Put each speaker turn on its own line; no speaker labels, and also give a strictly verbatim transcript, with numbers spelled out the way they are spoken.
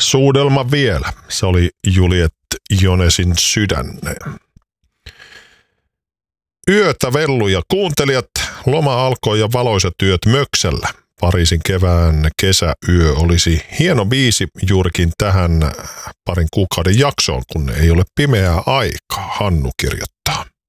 Suudelma vielä. Se oli Juliet Jonesin Sydänne. Yötä velluja kuuntelijat, loma alkoi ja valoisat yöt Möksällä. Pariisin kevään kesäyö olisi hieno biisi juurikin tähän parin kuukauden jaksoon, kun ei ole pimeää aikaa, Hannu kirjoittaa.